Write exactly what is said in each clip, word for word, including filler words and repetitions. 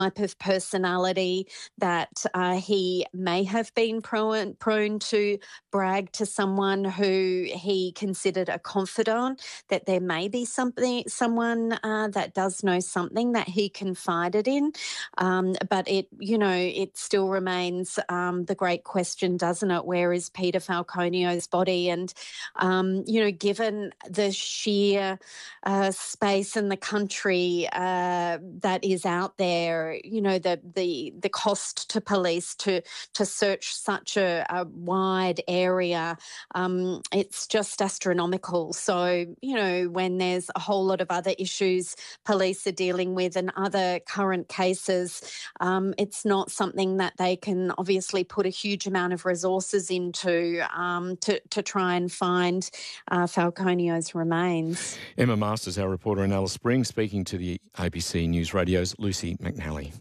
type of personality, that uh, he may have been prone, prone to brag to someone who he considered a confidant, that there may be something, someone uh, that does know something that he confided in. Um, but it, you know, it still remains um, the great question, doesn't it? Where is Peter Falconio's body? And, um, you know, given the sheer uh, space in the country uh, that is out there, you know, the the the cost to police to to search such a, a wide area, um, it's just astronomical. So, you know, when there's a whole lot of other issues police are dealing with and other current cases, um, it's not something that they can obviously put a huge amount of resources into um, to, to try and find uh, Falconio's remains. Emma Masters, our reporter in Alice Springs, speaking to the A B C News Radio's Lucy McNally.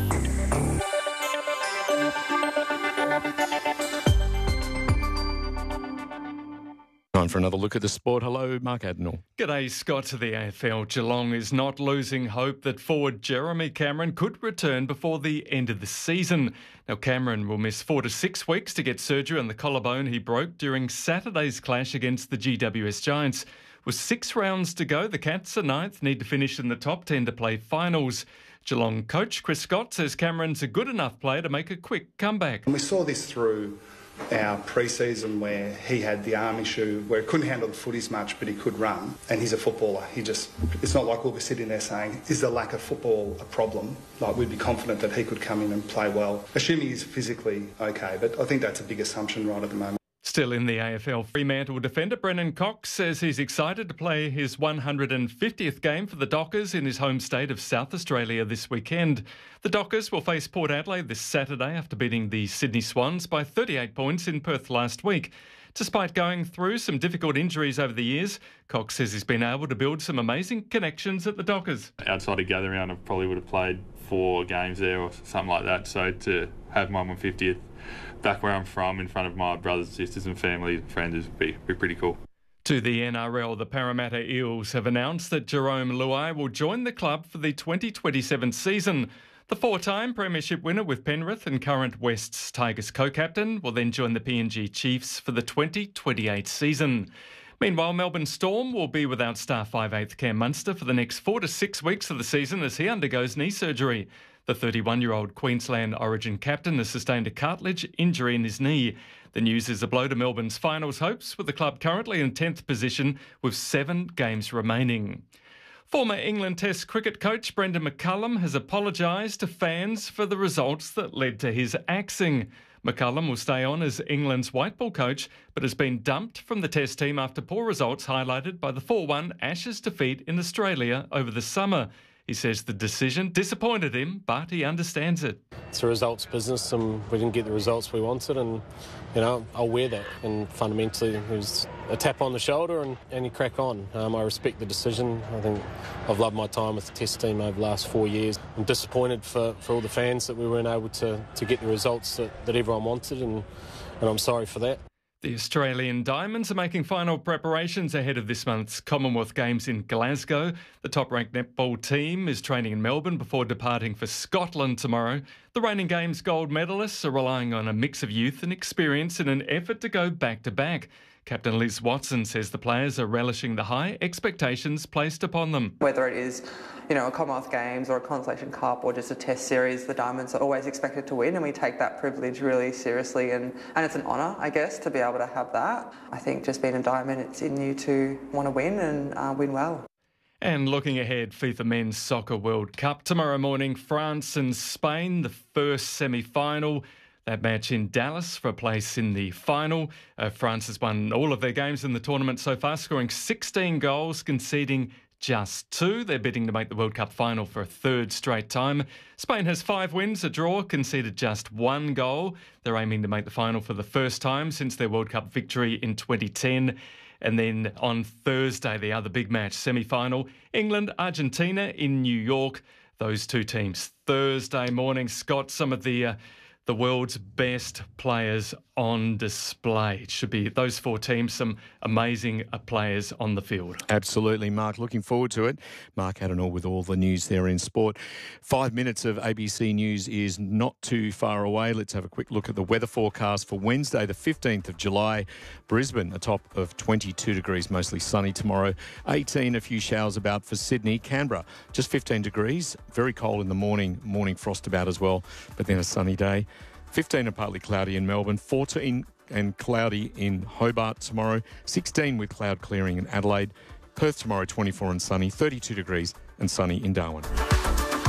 Time for another look at the sport. Hello, Mark Adenall. G'day, Scott. To the A F L, Geelong is not losing hope that forward Jeremy Cameron could return before the end of the season. Now, Cameron will miss four to six weeks to get surgery on the collarbone he broke during Saturday's clash against the G W S Giants. With six rounds to go, the Cats are ninth, need to finish in the top ten to play finals. Geelong coach Chris Scott says Cameron's a good enough player to make a quick comeback. We saw this through our pre-season where he had the arm issue where he couldn't handle the footies much, but he could run, and he's a footballer. He just, it's not like we'll be sitting there saying, is the lack of football a problem? Like, we'd be confident that he could come in and play well, assuming he's physically okay, but I think that's a big assumption right at the moment. Still in the A F L, Fremantle defender Brennan Cox says he's excited to play his one hundred fiftieth game for the Dockers in his home state of South Australia this weekend. The Dockers will face Port Adelaide this Saturday after beating the Sydney Swans by thirty-eight points in Perth last week. Despite going through some difficult injuries over the years, Cox says he's been able to build some amazing connections at the Dockers. Outside of gathering round, I probably would have played four games there or something like that. So to have my one hundred fiftieth back where I'm from in front of my brothers, sisters and family and friends would be, be pretty cool. To the N R L, the Parramatta Eels have announced that Jerome Luai will join the club for the twenty twenty-seven season. The four-time premiership winner with Penrith and current Wests Tigers co-captain will then join the P N G Chiefs for the twenty twenty-eight season. Meanwhile, Melbourne Storm will be without star five-eighth Cam Munster for the next four to six weeks of the season as he undergoes knee surgery. The thirty-one-year-old Queensland Origin captain has sustained a cartilage injury in his knee. The news is a blow to Melbourne's finals hopes, with the club currently in tenth position with seven games remaining. Former England Test cricket coach Brendan McCullum has apologised to fans for the results that led to his axing. McCullum will stay on as England's white ball coach, but has been dumped from the Test team after poor results highlighted by the four one Ashes defeat in Australia over the summer. He says the decision disappointed him, but he understands it. It's a results business and we didn't get the results we wanted, and, you know, I'll wear that. And fundamentally, it was a tap on the shoulder and, and you crack on. Um, I respect the decision. I think I've loved my time with the Test team over the last four years. I'm disappointed for, for all the fans that we weren't able to, to get the results that, that everyone wanted, and, and I'm sorry for that. The Australian Diamonds are making final preparations ahead of this month's Commonwealth Games in Glasgow. The top-ranked netball team is training in Melbourne before departing for Scotland tomorrow. The reigning Games gold medalists are relying on a mix of youth and experience in an effort to go back-to-back. Captain Liz Watson says the players are relishing the high expectations placed upon them. Whether it is, you know, a Commonwealth Games or a Consolation Cup or just a Test series, the Diamonds are always expected to win, and we take that privilege really seriously, and, and it's an honour, I guess, to be able to have that. I think just being a Diamond, it's in you to want to win and uh, win well. And looking ahead, FIFA Men's Soccer World Cup. Tomorrow morning, France and Spain, the first semi-final. That match in Dallas for a place in the final. Uh, France has won all of their games in the tournament so far, scoring sixteen goals, conceding just two. They're bidding to make the World Cup final for a third straight time. Spain has five wins, a draw, conceded just one goal. They're aiming to make the final for the first time since their World Cup victory in twenty ten. And then on Thursday, the other big match, semi-final, England, Argentina in New York. Those two teams Thursday morning. Scott, some of the... Uh, the world's best players on display. It should be those four teams, some amazing players on the field. Absolutely, Mark. Looking forward to it. Mark Adenall with all the news there in sport. Five minutes of A B C News is not too far away. Let's have a quick look at the weather forecast for Wednesday, the fifteenth of July. Brisbane, a top of twenty-two degrees, mostly sunny tomorrow. eighteen, a few showers about for Sydney. Canberra, just fifteen degrees. Very cold in the morning. Morning frost about as well, but then a sunny day. fifteen and partly cloudy in Melbourne. fourteen and cloudy in Hobart tomorrow. sixteen with cloud clearing in Adelaide. Perth tomorrow, twenty-four and sunny. thirty-two degrees and sunny in Darwin.